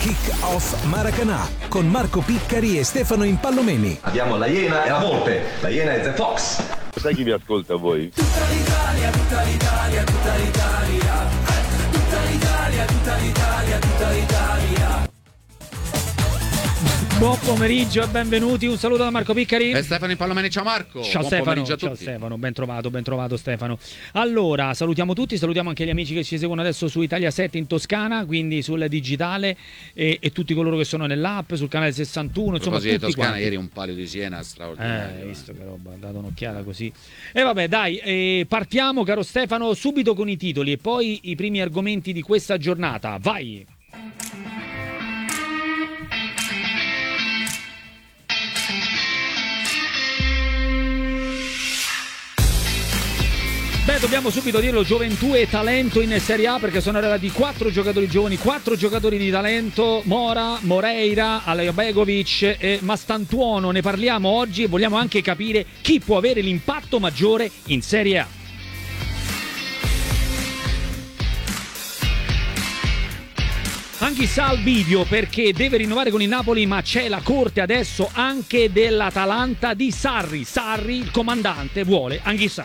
Kick Off Maracanã con Marco Piccari e Stefano Impallomeni. Abbiamo la Iena e la Volpe. La Iena è The Fox. Sai chi vi ascolta voi? Tutta l'Italia, tutta l'Italia, tutta l'Italia. Tutta l'Italia, tutta l'Italia, tutta l'Italia. Buon pomeriggio e benvenuti, un saluto da Marco Piccari e Stefano Impallomeni. Ciao Marco. Ciao Buon Stefano. A tutti. Ciao Stefano, ben trovato Stefano. Allora, salutiamo tutti, salutiamo anche gli amici che ci seguono adesso su Italia 7 in Toscana, quindi sul digitale e tutti coloro che sono nell'app, sul canale 61, insomma tutti Toscana quanti. Ieri un palio di Siena straordinario. Hai visto che roba, ho dato un'occhiata così. E vabbè, dai, partiamo caro Stefano subito con i titoli e poi i primi argomenti di questa giornata. Vai! Beh, dobbiamo subito dirlo, gioventù e talento in Serie A, perché sono arrivati 4 giocatori giovani, 4 giocatori di talento, Mora, Moreira, Aliobegovic e Mastantuono. Ne parliamo oggi e vogliamo anche capire chi può avere l'impatto maggiore in Serie A. Anghissà al bivio perché deve rinnovare con il Napoli, ma c'è la corte adesso anche dell'Atalanta di Sarri. Sarri, il comandante, vuole Anghissà.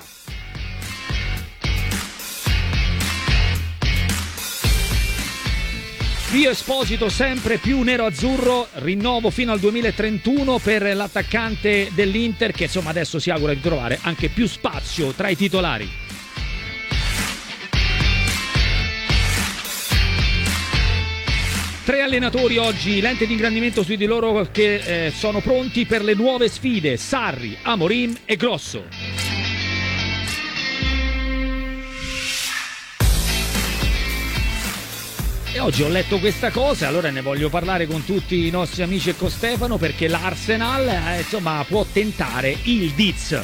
Pio Esposito sempre più nero-azzurro, rinnovo fino al 2031 per l'attaccante dell'Inter che insomma adesso si augura di trovare anche più spazio tra i titolari. Tre allenatori oggi, lente di ingrandimento su di loro che sono pronti per le nuove sfide, Sarri, Amorim e Grosso. E oggi ho letto questa cosa, allora ne voglio parlare con tutti i nostri amici e con Stefano, perché l'Arsenal insomma può tentare il Diz.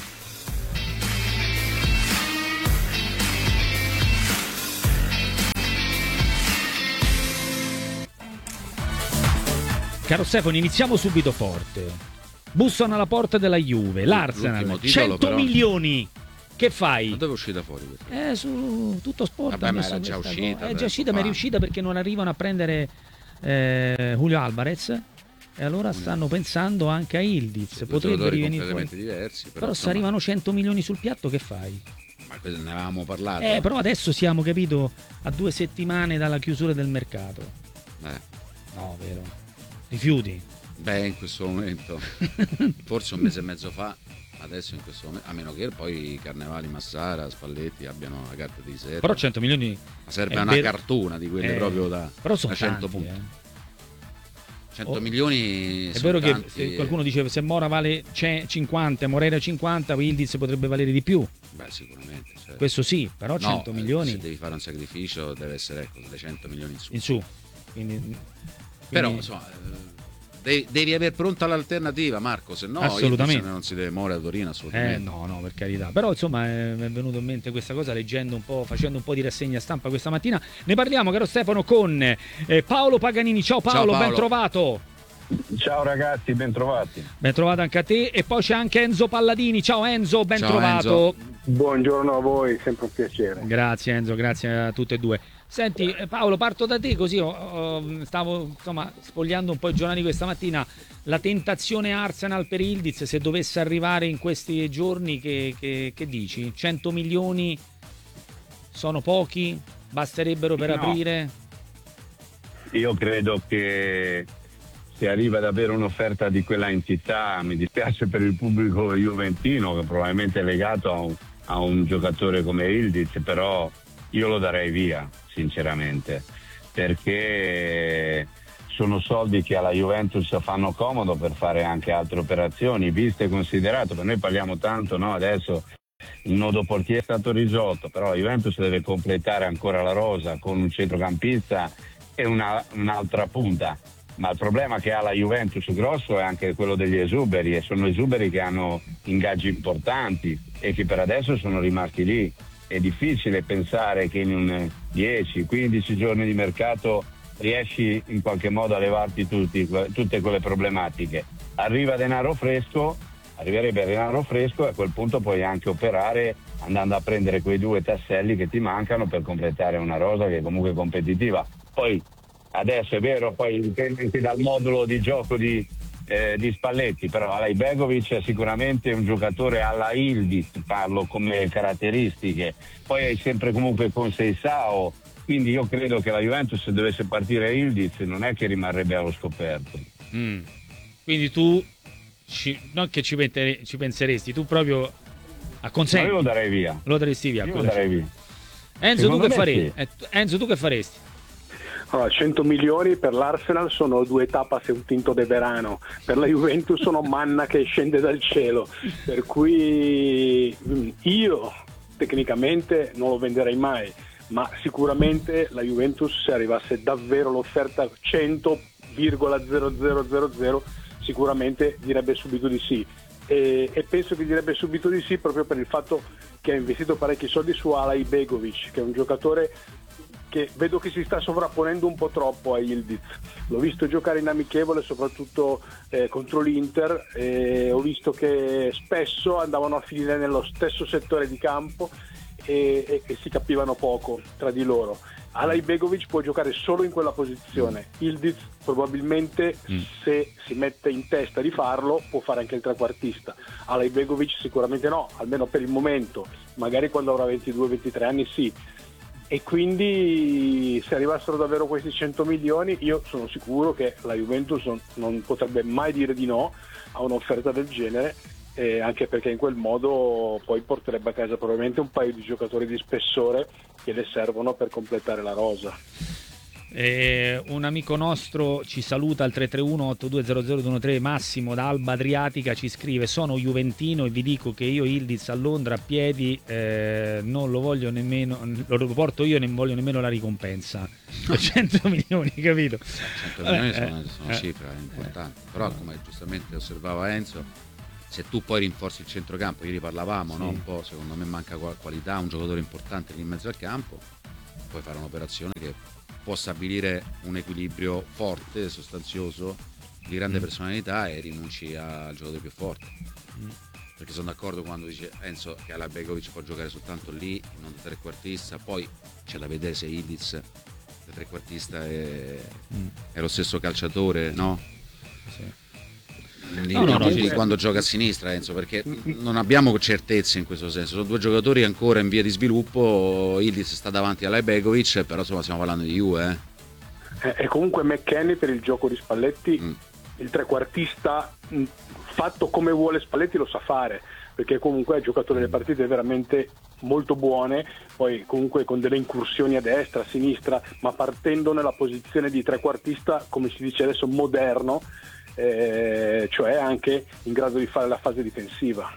Caro Stefano, iniziamo subito forte. Bussano alla porta della Juve, l'Arsenal, 100 però... milioni. Che fai? Ma dove è uscita fuori questa? Su tutto sport. Vabbè, ma era già uscita. È già uscita, ma è riuscita perché non arrivano a prendere Julio Alvarez. E allora stanno pensando anche a Ildiz. Potrebbe rivenire fuori. Diversi, però se arrivano 100 milioni sul piatto, che fai? Ma ne avevamo parlato. Però adesso siamo, capito, a 2 settimane dalla chiusura del mercato. No, vero. Rifiuti? Beh, in questo momento. Forse un mese e mezzo fa. Adesso in questo momento, a meno che poi Carnevali, Massara, Spalletti abbiano la carta di riserva. Però 100 milioni. Ma serve una cartuna di quelle proprio da, però sono da 100 tanti, punti. 100 milioni. È vero tanti. Che se qualcuno dice se Mora vale 50, Moreira 50, Ildiz potrebbe valere di più. Beh, sicuramente. Certo. Questo sì, però 100 milioni. Se devi fare un sacrificio deve essere dai 100 milioni in su. Quindi... Però insomma. Devi aver pronta l'alternativa, Marco, se no assolutamente non si deve muovere a Torino assolutamente. No, per carità. Però insomma mi è venuto in mente questa cosa leggendo un po', facendo un po' di rassegna stampa questa mattina. Ne parliamo, caro Stefano, con Paolo Paganini. Ciao Paolo, ben trovato. Ciao ragazzi, ben trovati. Ben trovato anche a te. E poi c'è anche Enzo Palladini. Ciao Enzo, ben trovato. Enzo. Buongiorno a voi, sempre un piacere. Grazie Enzo, grazie a tutte e due. Senti Paolo, parto da te così stavo insomma spogliando un po' i giornali questa mattina. La tentazione Arsenal per Ildiz, se dovesse arrivare in questi giorni, che dici? 100 milioni sono pochi? Basterebbero per aprire? Io credo che se arriva ad avere un'offerta di quella entità, mi dispiace per il pubblico juventino che probabilmente è legato a un giocatore come Ildiz, però io lo darei via sinceramente, perché sono soldi che alla Juventus fanno comodo per fare anche altre operazioni, visto e considerato, per noi parliamo tanto, no? Adesso il nodo portiere è stato risolto, però la Juventus deve completare ancora la rosa con un centrocampista e un'altra punta, ma il problema che ha la Juventus grosso è anche quello degli esuberi, e sono esuberi che hanno ingaggi importanti e che per adesso sono rimasti lì. È difficile pensare che in 10-15 giorni di mercato riesci in qualche modo a levarti tutte quelle problematiche. Arriverebbe denaro fresco e a quel punto puoi anche operare andando a prendere quei 2 tasselli che ti mancano per completare una rosa che è comunque competitiva. Poi Adesso è vero, poi dipende anche dal modulo di gioco di Spalletti, però Alajbegovic è sicuramente un giocatore alla Ildiz, parlo come caratteristiche, poi hai sempre comunque con Seisao, quindi io credo che la Juventus, se dovesse partire Ildiz, non è che rimarrebbe allo scoperto. Quindi tu non che ci penseresti, tu proprio acconsenti. Ma io lo darei via. Lo daresti via. Io lo darei via. Enzo, tu Secondo che me faresti? sì. Enzo, tu che faresti? Allora, 100 milioni per l'Arsenal sono 2 tapas e un tinto de verano, per la Juventus sono manna che scende dal cielo, per cui io tecnicamente non lo venderei mai, ma sicuramente la Juventus, se arrivasse davvero l'offerta 100,0000, sicuramente direbbe subito di sì, e penso che direbbe subito di sì proprio per il fatto che ha investito parecchi soldi su Alajbegovic, che è un giocatore che vedo che si sta sovrapponendo un po' troppo a Ildiz. L'ho visto giocare in amichevole, soprattutto contro l'Inter, e ho visto che spesso andavano a finire nello stesso settore di campo e si capivano poco tra di loro. Alajbegovic può giocare solo in quella posizione. Ildiz probabilmente, se si mette in testa di farlo, può fare anche il trequartista. Alajbegovic sicuramente no, almeno per il momento. Magari quando avrà 22-23 anni sì. E quindi se arrivassero davvero questi 100 milioni, io sono sicuro che la Juventus non potrebbe mai dire di no a un'offerta del genere, anche perché in quel modo poi porterebbe a casa probabilmente un paio di giocatori di spessore che le servono per completare la rosa. Un amico nostro ci saluta al 331-8200-213, Massimo da Alba Adriatica, ci scrive: sono juventino e vi dico che io Ildiz a Londra a piedi non lo voglio nemmeno, lo porto io e non voglio nemmeno la ricompensa. 100 milioni, capito? 100 milioni sono cifre importanti, però come giustamente osservava Enzo, se tu poi rinforzi il centrocampo, ieri parlavamo, no? Un po', secondo me manca qualità, un giocatore importante lì in mezzo al campo, puoi fare un'operazione che può stabilire un equilibrio forte, sostanzioso, di grande personalità, e rinunci al giocatore più forte. Perché sono d'accordo quando dice Enzo che Alajbegovic può giocare soltanto lì, non da trequartista, poi c'è da vedere se Ildiz da trequartista è lo stesso calciatore, no? Sì. Quando gioca a sinistra, Enzo, perché non abbiamo certezze in questo senso, sono due giocatori ancora in via di sviluppo. Ildiz sta davanti a Alajbegovic, però insomma stiamo parlando di Juve. E comunque McKennie, per il gioco di Spalletti, il trequartista fatto come vuole Spalletti lo sa fare, perché comunque ha giocato delle partite veramente molto buone, poi comunque con delle incursioni a destra, a sinistra, ma partendo nella posizione di trequartista, come si dice adesso, moderno, cioè anche in grado di fare la fase difensiva.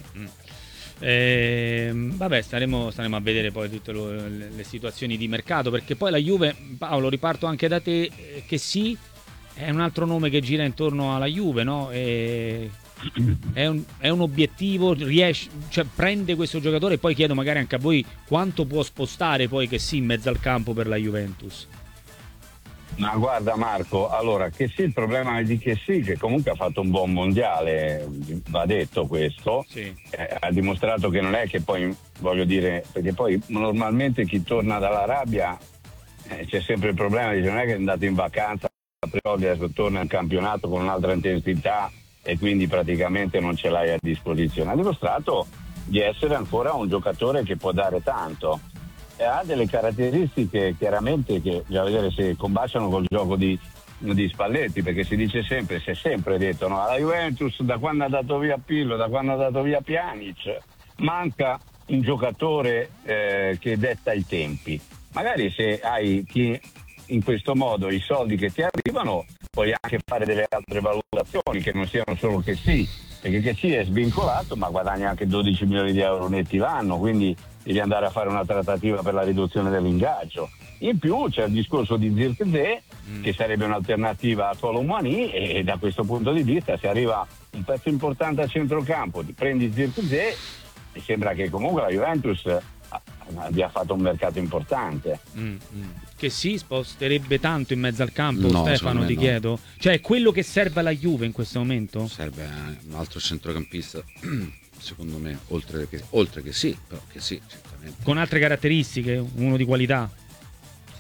Vabbè, staremo a vedere poi tutte le situazioni di mercato, perché poi la Juve, Paolo, riparto anche da te, che sì, è un altro nome che gira intorno alla Juve, no? È un obiettivo, cioè prende questo giocatore, e poi chiedo magari anche a voi quanto può spostare poi che sì in mezzo al campo per la Juventus. Ma guarda Marco, allora che sì, il problema è di che sì, che comunque ha fatto un buon mondiale, va detto questo, sì. Ha dimostrato che non è che poi, voglio dire, perché poi normalmente chi torna dall'Arabia c'è sempre il problema, dice non è che è andato in vacanza, adesso torna in campionato con un'altra intensità e quindi praticamente non ce l'hai a disposizione. Ha dimostrato di essere ancora un giocatore che può dare tanto. Ha delle caratteristiche chiaramente che bisogna vedere se combaciano col gioco di Spalletti, perché si dice sempre, si è sempre detto, no, alla Juventus da quando è andato via Pirlo, da quando è andato via Pjanic, manca un giocatore che detta i tempi. Magari se hai in questo modo i soldi che ti arrivano, puoi anche fare delle altre valutazioni che non siano solo che sì, perché che sì è svincolato ma guadagna anche 12 milioni di euro netti l'anno, quindi devi andare a fare una trattativa per la riduzione dell'ingaggio. In più c'è il discorso di Zirkzee, che sarebbe un'alternativa a Colomani, e da questo punto di vista se arriva un pezzo importante a centrocampo, ti prendi Zirkzee, mi sembra che comunque la Juventus abbia fatto un mercato importante. Che si sposterebbe tanto in mezzo al campo, no, Stefano, ti chiedo? Cioè è quello che serve alla Juve in questo momento? Serve un altro centrocampista, secondo me, oltre che sì, però che sì, certamente. Con altre caratteristiche, uno di qualità?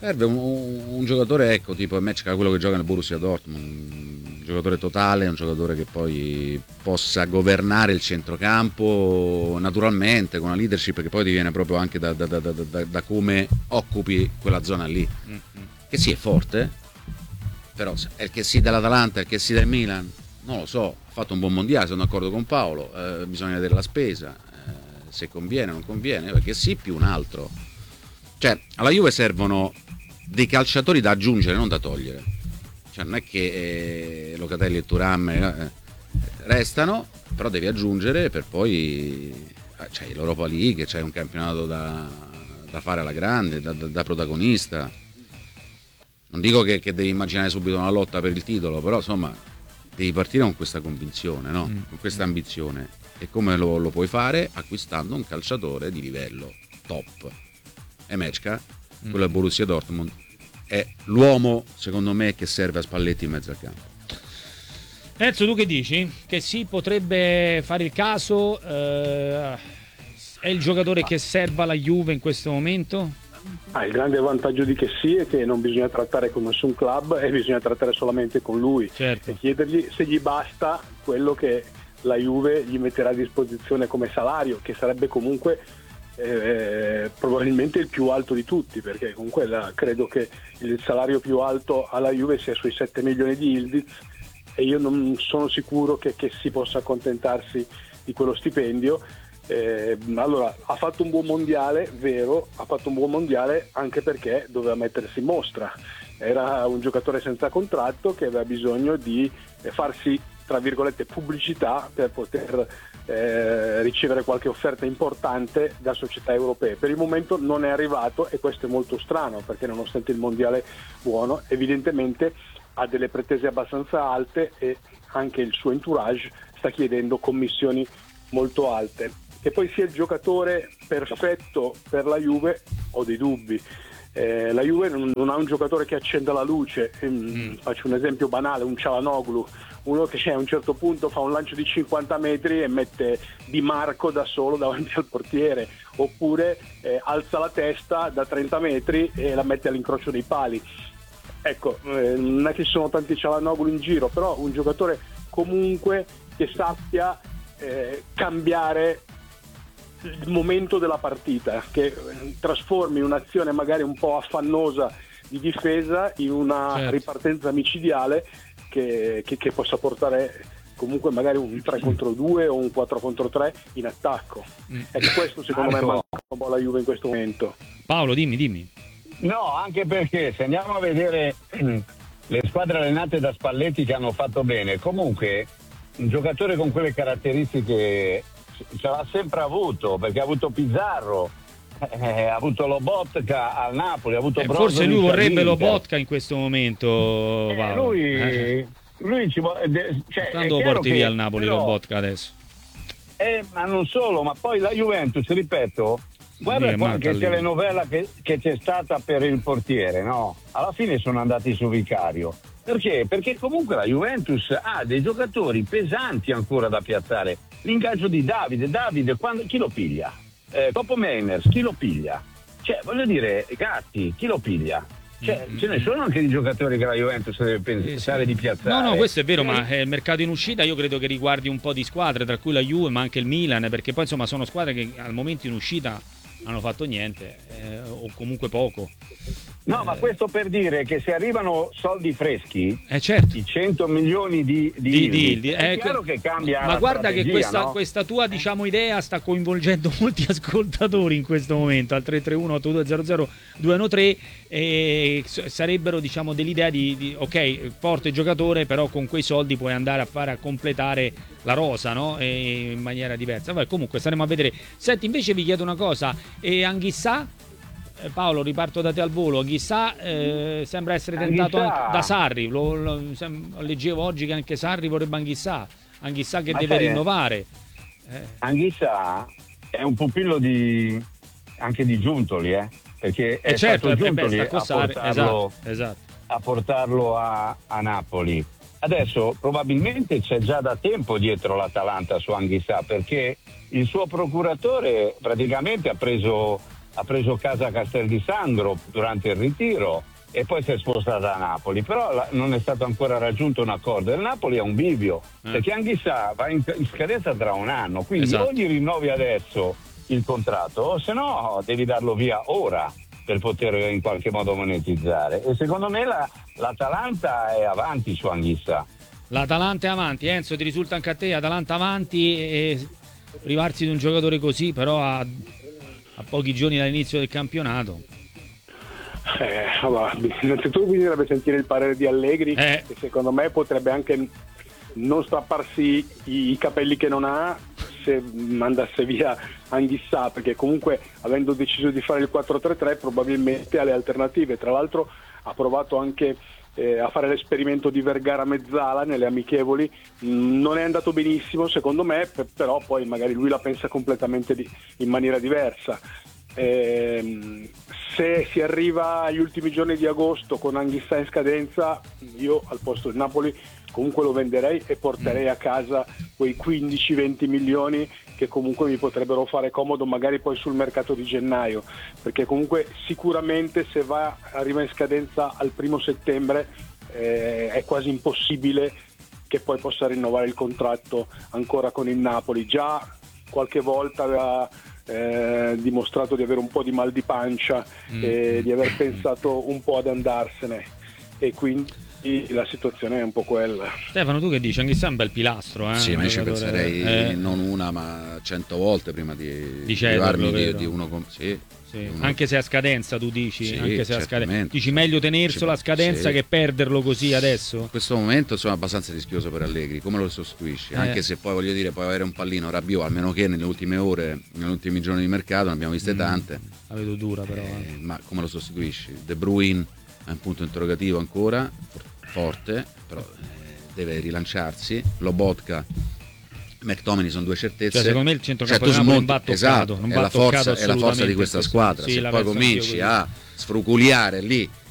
Serve un giocatore, ecco, tipo Mečka, quello che gioca nel Borussia Dortmund, un giocatore totale, un giocatore che poi possa governare il centrocampo naturalmente, con una leadership che poi diviene proprio anche da come occupi quella zona lì. Che sì, è forte, però è il che sì dell'Atalanta, è il che sì del Milan, non lo so, ha fatto un buon mondiale, sono d'accordo con Paolo, bisogna vedere la spesa, se conviene o non conviene, perché sì più un altro. Cioè, alla Juve servono dei calciatori da aggiungere, non da togliere. Cioè, non è che Locatelli e Thuram restano, però devi aggiungere per poi c'è l'Europa League, c'è un campionato da fare alla grande, da protagonista. Non dico che devi immaginare subito una lotta per il titolo, però insomma devi partire con questa convinzione, no? Con questa ambizione. E come lo puoi fare? Acquistando un calciatore di livello top. E Mečka, quello del Borussia Dortmund, è l'uomo, secondo me, che serve a Spalletti in mezzo al campo. Enzo, tu che dici? Che sì, potrebbe fare il caso? È il giocatore che serve alla Juve in questo momento? Il grande vantaggio di che sì è che non bisogna trattare con nessun club e bisogna trattare solamente con lui, certo. E chiedergli se gli basta quello che la Juve gli metterà a disposizione come salario, che sarebbe comunque probabilmente il più alto di tutti, perché comunque credo che il salario più alto alla Juve sia sui 7 milioni di Ildiz, e io non sono sicuro che si possa accontentarsi di quello stipendio. Allora, ha fatto un buon mondiale, vero, ha fatto un buon mondiale anche perché doveva mettersi in mostra, era un giocatore senza contratto che aveva bisogno di farsi, tra virgolette, pubblicità per poter ricevere qualche offerta importante da società europee. Per il momento non è arrivato, e questo è molto strano, perché nonostante il mondiale buono, evidentemente ha delle pretese abbastanza alte e anche il suo entourage sta chiedendo commissioni molto alte. Che poi sia il giocatore perfetto per la Juve, ho dei dubbi. La Juve non ha un giocatore che accenda la luce. Faccio un esempio banale, un Çalhanoğlu, uno che a un certo punto fa un lancio di 50 metri e mette Di Marco da solo davanti al portiere, oppure alza la testa da 30 metri e la mette all'incrocio dei pali. Ecco, non è che ci sono tanti Çalhanoğlu in giro, però un giocatore comunque che sappia cambiare il momento della partita, che trasformi un'azione magari un po' affannosa di difesa in una ripartenza micidiale che possa portare comunque magari un 3 contro 2 o un 4 contro 3 in attacco. Ecco, questo secondo me manca un po' alla Juve in questo momento. Paolo, dimmi. No, anche perché se andiamo a vedere le squadre allenate da Spalletti che hanno fatto bene, comunque un giocatore con quelle caratteristiche ce l'ha sempre avuto, perché ha avuto Pizarro, ha avuto Lobotka al Napoli, ha avuto Brozovic. Forse lui vorrebbe Lobotka in questo momento, lui ci vuole, quando lo porti via al Napoli, però, Lobotka adesso? Ma non solo, ma poi la Juventus, ripeto, guarda qualche telenovela che c'è stata per il portiere, no? Alla fine sono andati su Vicario. Perché? Perché comunque la Juventus ha dei giocatori pesanti ancora da piazzare. L'ingaggio di Davide, chi lo piglia? Dopo Meiners, chi lo piglia? Cioè, voglio dire, Gatti, chi lo piglia? Cioè, ce ne sono anche di giocatori che la Juventus deve pensare di piazzare. No, questo è vero, ma il mercato in uscita io credo che riguardi un po' di squadre, tra cui la Juve, ma anche il Milan, perché poi insomma sono squadre che al momento in uscita hanno fatto niente, o comunque poco. No, ma questo per dire che se arrivano soldi freschi, certo, i 100 milioni di è chiaro che cambia. Ma guarda che questa tua idea sta coinvolgendo molti ascoltatori in questo momento al 331-8200-213, e sarebbero dell'idea di ok, forte giocatore, però con quei soldi puoi andare a completare la rosa, no? In maniera diversa. Vabbè, comunque staremo a vedere. Senti, invece vi chiedo una cosa, e Anghissà? Paolo, riparto da te al volo. Anghissà sembra essere tentato anche da Sarri. Leggevo oggi che anche Sarri vorrebbe Anghissà che deve rinnovare. Anghissà è un pupillo anche di Giuntoli, perché è stato Giuntoli a portarlo a Napoli. Adesso probabilmente c'è già da tempo dietro l'Atalanta su Anghissà, perché il suo procuratore praticamente ha preso ha preso casa a Castel di Sangro durante il ritiro e poi si è spostata a Napoli, però non è stato ancora raggiunto un accordo. Il Napoli è un bivio, perché Anghissà va in scadenza tra un anno, quindi o gli rinnovi adesso il contratto o se no devi darlo via ora per poter in qualche modo monetizzare. E secondo me l'Atalanta è avanti su Anghissà. L'Atalanta è avanti, Enzo, ti risulta anche a te Atalanta avanti, e privarsi di un giocatore così però a pochi giorni dall'inizio del campionato? Allora, innanzitutto bisognerebbe sentire il parere di Allegri, che secondo me potrebbe anche non strapparsi i capelli che non ha se mandasse via Anghissà, perché comunque avendo deciso di fare il 4-3-3 probabilmente ha le alternative. Tra l'altro ha provato anche a fare l'esperimento di Vergara-Mezzala nelle amichevoli, non è andato benissimo secondo me, però poi magari lui la pensa completamente in maniera diversa. Se si arriva agli ultimi giorni di agosto con Anghissà in scadenza, io al posto del Napoli comunque lo venderei e porterei a casa quei 15-20 milioni che comunque mi potrebbero fare comodo magari poi sul mercato di gennaio, perché comunque sicuramente se arriva in scadenza al 1 settembre è quasi impossibile che poi possa rinnovare il contratto ancora con il Napoli. Già qualche volta aveva dimostrato di avere un po' di mal di pancia e di aver pensato un po' ad andarsene, e quindi la situazione è un po' quella. Stefano, tu che dici? Anghissà è un bel pilastro, Sì, ma io ci penserei non una ma 100 volte prima di cederlo, di uno con... Sì. Anche se a scadenza, tu dici? Sì, anche se a scadenza. Dici meglio tenerselo a scadenza che perderlo così adesso? In questo momento insomma abbastanza rischioso per Allegri. Come lo sostituisci? Anche se poi voglio dire, puoi avere un pallino Rabiot, almeno che nelle ultime ore, negli ultimi giorni di mercato ne abbiamo viste tante. La vedo dura però. Ma come lo sostituisci? De Bruyne è un punto interrogativo ancora, forte, però deve rilanciarsi. Lobotka, McTominay sono due certezze. Cioè, secondo me il centrocampo non va toccato, esatto, non è va la forza di questa squadra. Sì, se poi cominci a sfruculiare lì